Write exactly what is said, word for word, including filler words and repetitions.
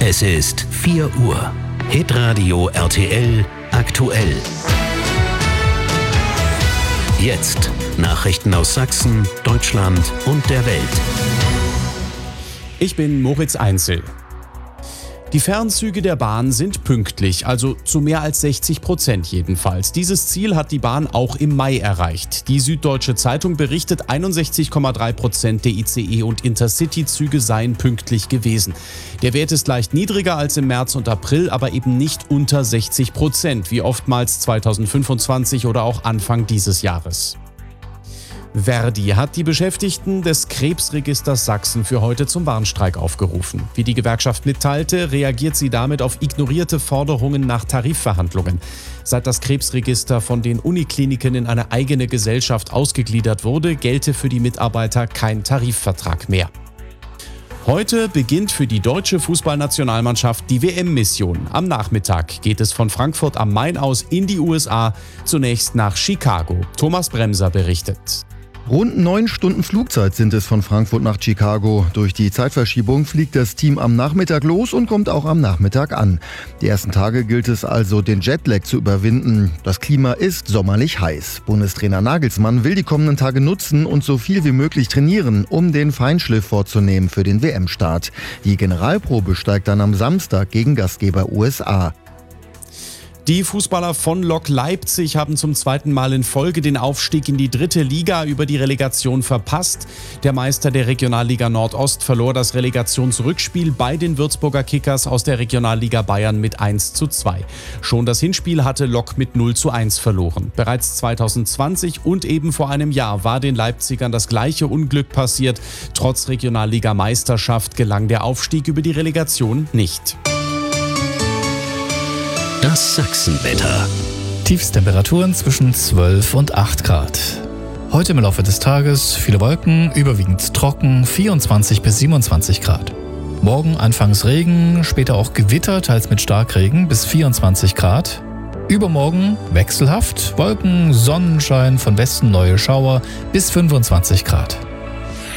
Es ist vier Uhr. Hitradio R T L aktuell. Jetzt Nachrichten aus Sachsen, Deutschland und der Welt. Ich bin Moritz Einzel. Die Fernzüge der Bahn sind pünktlich, also zu mehr als sechzig Prozent jedenfalls. Dieses Ziel hat die Bahn auch im Mai erreicht. Die Süddeutsche Zeitung berichtet, einundsechzig Komma drei Prozent der I C E- und Intercity-Züge seien pünktlich gewesen. Der Wert ist leicht niedriger als im März und April, aber eben nicht unter sechzig Prozent, wie oftmals zweitausendfünfundzwanzig oder auch Anfang dieses Jahres. Verdi hat die Beschäftigten des Krebsregisters Sachsen für heute zum Warnstreik aufgerufen. Wie die Gewerkschaft mitteilte, reagiert sie damit auf ignorierte Forderungen nach Tarifverhandlungen. Seit das Krebsregister von den Unikliniken in eine eigene Gesellschaft ausgegliedert wurde, gelte für die Mitarbeiter kein Tarifvertrag mehr. Heute beginnt für die deutsche Fußballnationalmannschaft die W M-Mission. Am Nachmittag geht es von Frankfurt am Main aus in die U S A, zunächst nach Chicago. Thomas Bremser berichtet. Rund neun Stunden Flugzeit sind es von Frankfurt nach Chicago. Durch die Zeitverschiebung fliegt das Team am Nachmittag los und kommt auch am Nachmittag an. Die ersten Tage gilt es also, den Jetlag zu überwinden. Das Klima ist sommerlich heiß. Bundestrainer Nagelsmann will die kommenden Tage nutzen und so viel wie möglich trainieren, um den Feinschliff vorzunehmen für den W M-Start. Die Generalprobe steigt dann am Samstag gegen Gastgeber U S A. Die Fußballer von Lok Leipzig haben zum zweiten Mal in Folge den Aufstieg in die dritte Liga über die Relegation verpasst. Der Meister der Regionalliga Nordost verlor das Relegationsrückspiel bei den Würzburger Kickers aus der Regionalliga Bayern mit eins zu zwei. Schon das Hinspiel hatte Lok mit null zu eins verloren. Bereits zweitausendzwanzig und eben vor einem Jahr war den Leipzigern das gleiche Unglück passiert. Trotz Regionalliga-Meisterschaft gelang der Aufstieg über die Relegation nicht. Das Sachsenwetter. Tiefstemperaturen zwischen zwölf und acht Grad. Heute im Laufe des Tages viele Wolken, überwiegend trocken, vierundzwanzig bis siebenundzwanzig Grad. Morgen anfangs Regen, später auch Gewitter, teils mit Starkregen bis vierundzwanzig Grad. Übermorgen wechselhaft, Wolken, Sonnenschein, von Westen neue Schauer bis fünfundzwanzig Grad.